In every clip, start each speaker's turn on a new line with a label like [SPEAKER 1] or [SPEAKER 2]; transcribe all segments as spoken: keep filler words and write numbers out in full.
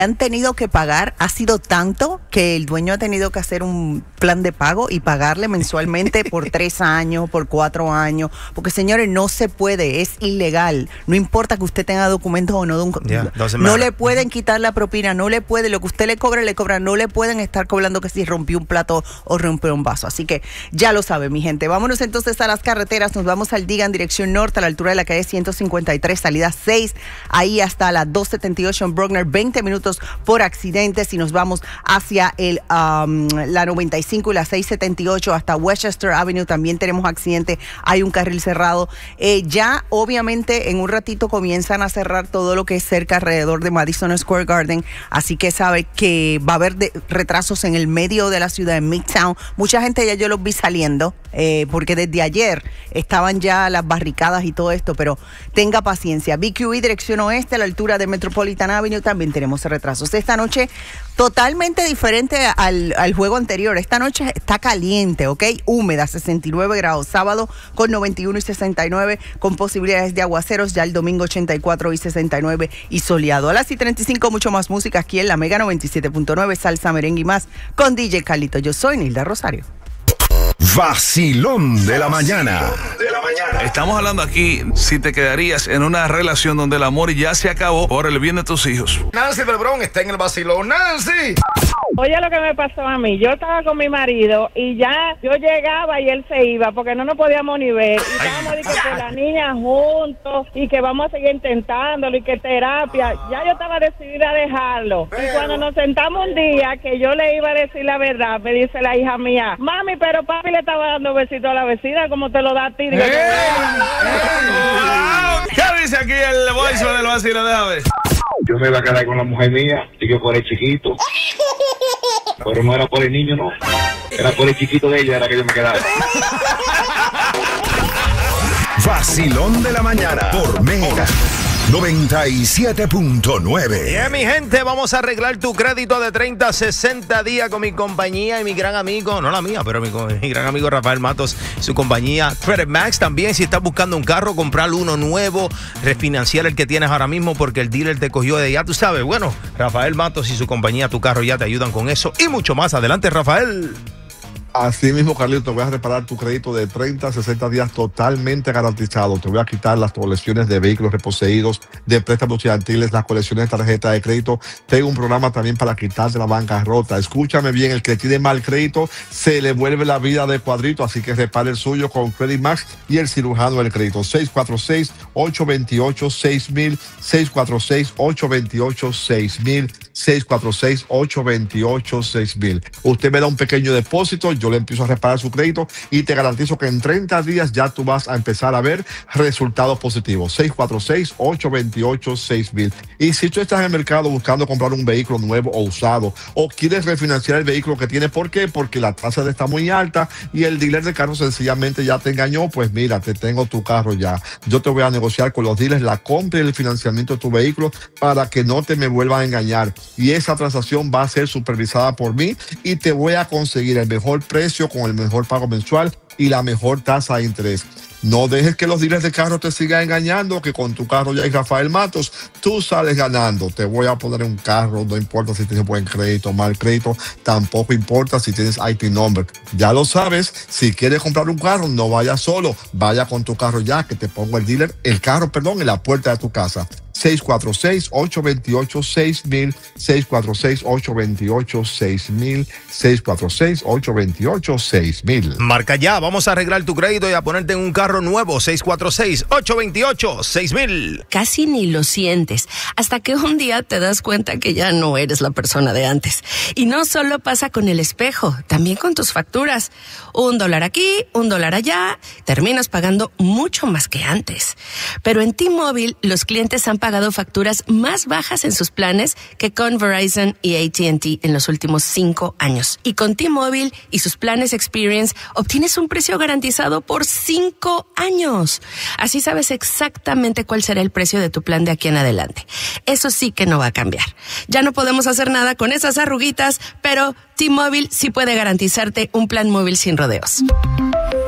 [SPEAKER 1] han tenido que pagar ha sido tanto que el dueño ha tenido que hacer un plan de pago y pagarle mensualmente por tres años, por cuatro años, porque señores, no se puede, es ilegal. No importa que usted tenga documentos o no, yeah, no le pueden quitar la propina, no le puede, lo que usted le cobre, le cobra, no le pueden estar cobrando que si rompió un plato o rompió un vaso. Así que ya lo sabe, mi gente. Vámonos entonces a las carreteras, nos vamos al Diga en dirección norte, a la altura de la calle ciento cincuenta y tres, salida seis, ahí hasta la doscientos setenta y ocho en Bruckner, veinte minutos por accidentes, y nos vamos hacia el um, la noventa y cinco y la seiscientos setenta y ocho hasta Westchester Avenue, también tenemos accidente, hay un carril cerrado. Eh, ya obviamente en un ratito comienzan a cerrar todo lo que es cerca alrededor de Madison Square Garden, así que sabe que va a haber de, retrasos en el medio de la ciudad, en Midtown. Mucha gente ya yo los vi saliendo, eh, porque desde ayer estaban ya las barricadas y todo esto, pero tenga paciencia. B Q E dirección oeste, a la altura de Metropolitan Avenue, también tenemos retrasos. Esta noche totalmente diferente al, al juego anterior. Esta noche está caliente, ¿ok? Húmeda, sesenta y nueve grados. Sábado con noventa y uno y sesenta y nueve, con posibilidades de aguaceros. Ya el domingo ochenta y cuatro y sesenta y nueve y soleado. A las y treinta y cinco, mucho más música aquí en la Mega noventa y siete punto nueve, salsa, merengue y más con D J Carlito. Yo soy Nilda Rosario.
[SPEAKER 2] Vacilón de la mañana.
[SPEAKER 3] De la mañana. Estamos hablando aquí si te quedarías en una relación donde el amor ya se acabó por el bien de tus hijos.
[SPEAKER 4] Nancy del Bronx está en el vacilón. ¡Nancy!
[SPEAKER 5] Oye, lo que me pasó a mí, yo estaba con mi marido y ya yo llegaba y él se iba porque no nos podíamos ni ver. Y estábamos de que con la niña juntos y que vamos a seguir intentándolo y que terapia. Ya yo estaba decidida a dejarlo. Pero... Y cuando nos sentamos un día que yo le iba a decir la verdad, me dice la hija mía, mami, pero papi le estaba dando besito a la vecina como te lo da a ti. Digo,
[SPEAKER 3] ¡Eh! ¿Qué dice aquí el voice del vacilo? Déjame.
[SPEAKER 6] Yo me iba a quedar con la mujer mía y yo por el chiquito. Pero no era por el niño, no. Era por el chiquito de ella, era que yo me quedaba.
[SPEAKER 2] Vacilón de la mañana por Mega noventa y siete punto nueve.
[SPEAKER 4] Bien, mi gente, vamos a arreglar tu crédito de treinta a sesenta días con mi compañía y mi gran amigo, no la mía, pero mi, mi gran amigo Rafael Matos, su compañía Credit Max. También, si estás buscando un carro, comprar uno nuevo, refinanciar el que tienes ahora mismo porque el dealer te cogió de ya, tú sabes. Bueno, Rafael Matos y su compañía Tu Carro Ya te ayudan con eso y mucho más. Adelante, Rafael.
[SPEAKER 7] Así mismo, Carlito, te voy a reparar tu crédito de treinta a sesenta días totalmente garantizado. Te voy a quitar las colecciones de vehículos reposeídos, de préstamos estudiantiles, las colecciones de tarjeta de crédito. Tengo un programa también para quitarte la bancarrota. Escúchame bien, el que tiene mal crédito se le vuelve la vida de cuadrito, así que repare el suyo con Credit Max y el cirujano del crédito. seis cuatro seis, ocho dos ocho, seis mil, seis cuatro seis, ocho dos ocho, seis mil, seis cuatro seis, ocho dos ocho, seis mil. Usted me da un pequeño depósito, yo le empiezo a reparar su crédito y te garantizo que en treinta días ya tú vas a empezar a ver resultados positivos. seis cuatro seis, ocho dos ocho, seis mil. Y si tú estás en el mercado buscando comprar un vehículo nuevo o usado, o quieres refinanciar el vehículo que tienes, ¿por qué? Porque la tasa está muy alta y el dealer de carro sencillamente ya te engañó, pues mira, te tengo tu carro ya. Yo te voy a negociar con los dealers la compra y el financiamiento de tu vehículo para que no te me vuelvan a engañar. Y esa transacción va a ser supervisada por mí y te voy a conseguir el mejor precio con el mejor pago mensual y la mejor tasa de interés. No dejes que los dealers de carro te sigan engañando, que con tu carro ya hay Rafael Matos, tú sales ganando. Te voy a poner un carro, no importa si tienes buen crédito, mal crédito, tampoco importa si tienes I T number. Ya lo sabes, si quieres comprar un carro, no vayas solo, vaya con tu carro ya, que te pongo el dealer, el carro, perdón, en la puerta de tu casa. seis cuatro seis, ocho dos ocho, seis mil, seis cuatro seis, ocho dos ocho, seis mil, seis cuatro seis, ocho dos ocho, seis mil.
[SPEAKER 4] Marca ya, vamos a arreglar tu crédito y a ponerte en un carro nuevo. Seis cuatro seis, ocho dos ocho, seis mil.
[SPEAKER 8] Casi ni lo sientes hasta que un día te das cuenta que ya no eres la persona de antes. Y no solo pasa con el espejo, también con tus facturas. Un dólar aquí, un dólar allá, terminas pagando mucho más que antes. Pero en T-Mobile los clientes han pagado facturas más bajas en sus planes que con Verizon y A T and T en los últimos cinco años. Y con T-Mobile y sus planes Experience obtienes un precio garantizado por cinco años. Así sabes exactamente cuál será el precio de tu plan de aquí en adelante. Eso sí que no va a cambiar. Ya no podemos hacer nada con esas arruguitas, pero T-Mobile sí puede garantizarte un plan móvil sin rodeos.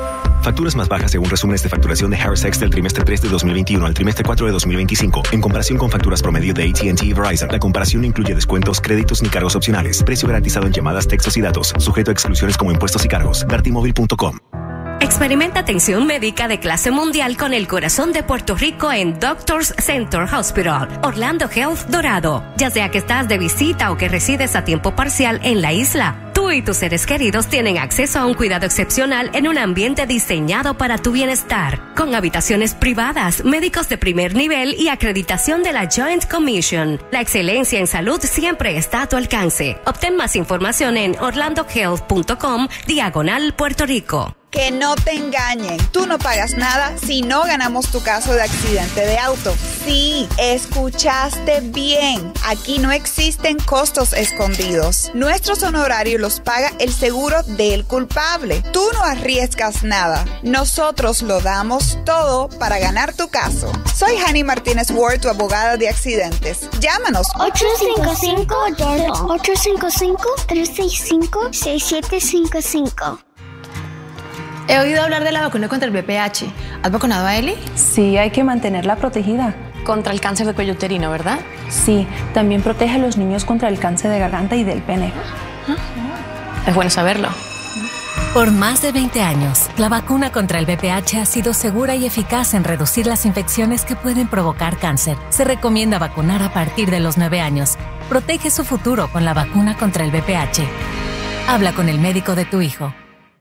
[SPEAKER 9] Facturas más bajas según resúmenes de facturación de Harris X del trimestre tres de dos mil veintiuno al trimestre cuatro de dos mil veinticinco. En comparación con facturas promedio de A T and T y Verizon, la comparación no incluye descuentos, créditos ni cargos opcionales. Precio garantizado en llamadas, textos y datos. Sujeto a exclusiones como impuestos y cargos. Dartimóvil punto com.
[SPEAKER 10] Experimenta atención médica de clase mundial con el corazón de Puerto Rico en Doctors Center Hospital, Orlando Health Dorado. Ya sea que estás de visita o que resides a tiempo parcial en la isla, tú y tus seres queridos tienen acceso a un cuidado excepcional en un ambiente diseñado para tu bienestar, con habitaciones privadas, médicos de primer nivel y acreditación de la Joint Commission. La excelencia en salud siempre está a tu alcance. Obtén más información en orlando health punto com diagonal Puerto Rico.
[SPEAKER 11] Que no te engañen. Tú no pagas nada si no ganamos tu caso de accidente de auto. Sí, escuchaste bien. Aquí no existen costos escondidos. Nuestros honorarios los paga el seguro del culpable. Tú no arriesgas nada. Nosotros lo damos todo para ganar tu caso. Soy Hani Martínez Ward, tu abogada de accidentes. Llámanos.
[SPEAKER 12] ocho cinco cinco Jordan. ocho cinco cinco, tres seis cinco, seis siete cinco cinco.
[SPEAKER 13] He oído hablar de la vacuna contra el V I H. ¿Has vacunado a Eli?
[SPEAKER 14] Sí, hay que mantenerla protegida.
[SPEAKER 13] Contra el cáncer de cuello uterino, ¿verdad?
[SPEAKER 14] Sí, también protege a los niños contra el cáncer de garganta y del pene.
[SPEAKER 13] Es bueno saberlo.
[SPEAKER 15] Por más de veinte años, la vacuna contra el V I H ha sido segura y eficaz en reducir las infecciones que pueden provocar cáncer. Se recomienda vacunar a partir de los nueve años. Protege su futuro con la vacuna contra el V I H. Habla con el médico de tu hijo.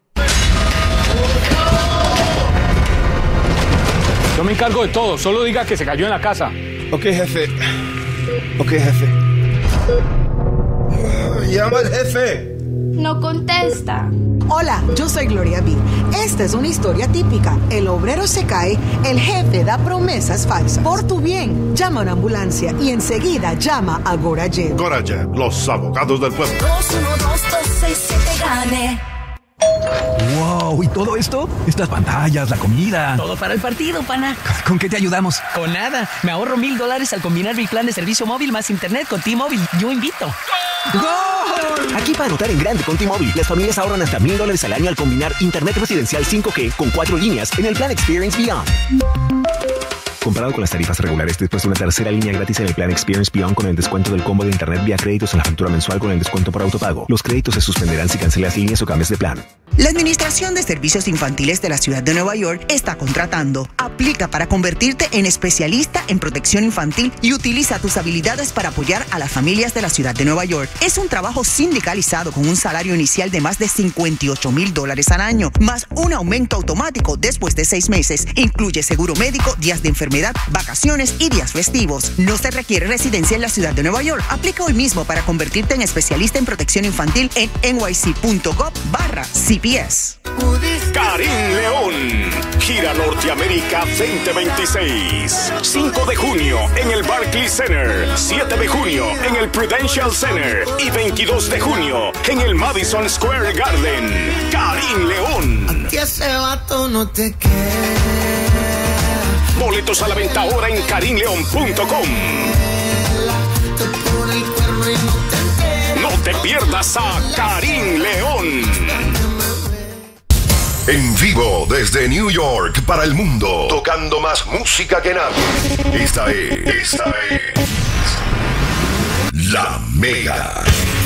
[SPEAKER 16] Yo me encargo de todo, solo diga que se cayó en la casa.
[SPEAKER 17] Ok, jefe. Ok, jefe. Llama al jefe.
[SPEAKER 12] No contesta.
[SPEAKER 18] Hola, yo soy Gloria B. Esta es una historia típica. El obrero se cae, el jefe da promesas falsas. Por tu bien, llama a una ambulancia y enseguida llama a Gorajet.
[SPEAKER 19] Gorajet, los abogados del pueblo.
[SPEAKER 20] dos uno dos dos seis siete gane.
[SPEAKER 21] ¡Wow! ¿Y todo esto? Estas pantallas, la comida.
[SPEAKER 22] Todo para el partido, pana.
[SPEAKER 21] ¿Con qué te ayudamos?
[SPEAKER 22] Con nada. Me ahorro mil dólares al combinar mi plan de servicio móvil más internet con T-Mobile. Yo invito.
[SPEAKER 21] ¡Gol!
[SPEAKER 23] Aquí para anotar en grande con T-Mobile, las familias ahorran hasta mil dólares al año al combinar internet residencial cinco G con cuatro líneas en el plan Experience Beyond. Comparado con las tarifas regulares, después de una tercera línea gratis en el plan Experience Beyond con el descuento del combo de internet vía créditos en la factura mensual con el descuento por autopago. Los créditos se suspenderán si cancelas líneas o cambias de plan.
[SPEAKER 1] La Administración de Servicios Infantiles de la Ciudad de Nueva York está contratando. Aplica para convertirte en especialista en protección infantil y utiliza tus habilidades para apoyar a las familias de la Ciudad de Nueva York. Es un trabajo sindicalizado con un salario inicial de más de cincuenta y ocho mil dólares al año, más un aumento automático después de seis meses. Incluye seguro médico, días de enfermedad, vacaciones y días festivos. No se requiere residencia en la Ciudad de Nueva York. Aplica hoy mismo para convertirte en especialista en protección infantil en N Y C punto gov barra C P S.
[SPEAKER 2] Karim León, gira Norteamérica veinte veintiséis. cinco de junio en el Barclays Center, siete de junio en el Prudential Center y veintidós de junio en el Madison Square Garden. Karim León.
[SPEAKER 24] Que ese vato no te quiere.
[SPEAKER 2] Boletos a la venta ahora en karim león punto com. No te pierdas a Karim León. En vivo desde New York para el mundo, tocando más música que nadie. Esta es, esta es La Mega.